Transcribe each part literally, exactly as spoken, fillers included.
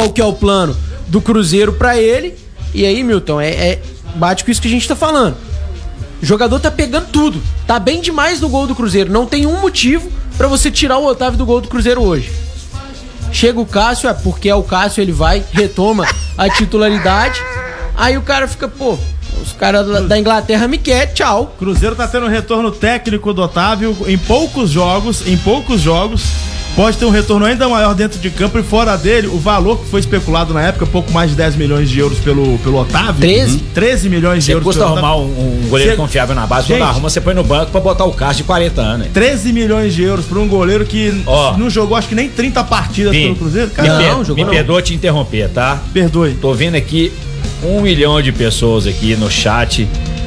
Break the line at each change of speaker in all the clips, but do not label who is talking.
qual que é o plano do Cruzeiro pra ele. E aí, Milton, é, é bate com isso que a gente tá falando. O jogador tá pegando tudo. Tá bem demais no gol do Cruzeiro. Não tem um motivo pra você tirar o Otávio do gol do Cruzeiro hoje. Chega o Cássio, é porque é o Cássio, ele vai, retoma a titularidade. Aí o cara fica, pô, os caras da Inglaterra me querem, tchau.
Cruzeiro tá tendo um retorno técnico do Otávio em poucos jogos, em poucos jogos. Pode ter um retorno ainda maior dentro de campo e fora dele, o valor que foi especulado na época, pouco mais de dez milhões de euros pelo, pelo Otávio.
treze?
treze milhões de
Você
euros.
custa arrumar um, um goleiro
Você...
confiável na base,
Gente,
quando arruma, você põe no banco pra botar o Cássio de quarenta anos. Hein?
treze milhões de euros pra um goleiro que
Ó,
não jogou acho que nem trinta partidas
Vim,
pelo Cruzeiro.
Me,
Cara,
per,
não, jogou
me
não.
perdoa te interromper, tá?
Perdoe.
Tô vendo aqui um milhão de pessoas aqui no chat.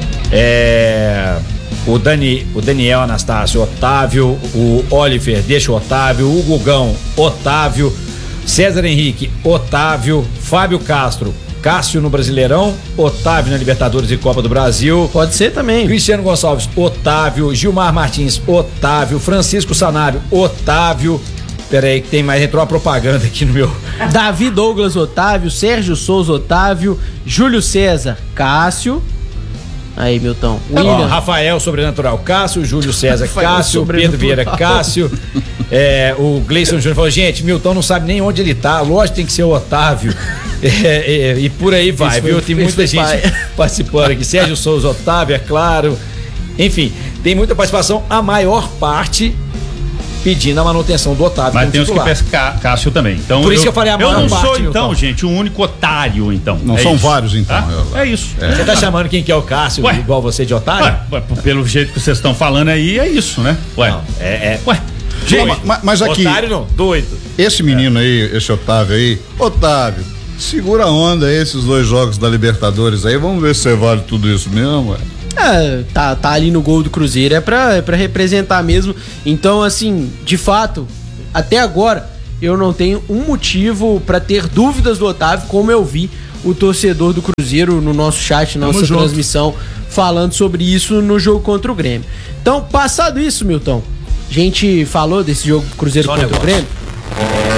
É... O, Dani, o Daniel Anastácio, Otávio, o Oliver, deixa o Otávio, o Gugão, Otávio, César Henrique, Otávio, Fábio Castro, Cássio no Brasileirão, Otávio na Libertadores e Copa do Brasil.
Pode ser também.
Cristiano Gonçalves, Otávio, Gilmar Martins, Otávio, Francisco Sanário, Otávio. Pera aí que tem mais, entrou uma propaganda aqui no meu.
Davi Douglas, Otávio, Sérgio Souza, Otávio, Júlio César, Cássio. Aí, Milton.
Ó, Rafael, sobrenatural, Cássio, Júlio César,
Rafael,
Cássio, Pedro Vieira, Cássio. É, o Gleison Júnior falou, gente, Milton não sabe nem onde ele tá, lógico que tem que ser o Otávio. É, é, e por aí vai,
Isso
viu?
foi,
Tem muita gente
pai.
participando aqui. Sérgio Souza, Otávio, é claro. Enfim, tem muita participação, a maior parte pedindo a manutenção do Otávio.
Mas temos
titular.
que pescar Cássio também. Então,
Por isso
eu,
que eu falei a maior
Eu não
parte,
sou,
Milton.
então, gente, o único otário, então.
Não
é
são
isso,
vários, então.
tá? É isso.
É.
Você tá chamando quem que é o Cássio,
Ué.
igual você de otário?
Ué, ué, pelo jeito que vocês estão falando aí, é isso, né? Ué.
Não, é... é...
Ué.
Gente, mas, mas aqui,
Otário não, doido.
esse menino aí, esse Otávio aí, Otávio, segura a onda aí, esses dois jogos da Libertadores aí, vamos ver se você vale tudo isso mesmo, ué.
É, tá, tá ali no gol do Cruzeiro, é pra, é pra representar mesmo. Então, assim, de fato, até agora, eu não tenho um motivo pra ter dúvidas do Otávio, como eu vi o torcedor do Cruzeiro no nosso chat, na nossa transmissão, falando sobre isso no jogo contra o Grêmio. Então, passado isso, Milton, a gente falou desse jogo do Cruzeiro
Só
contra
negócio.
o Grêmio.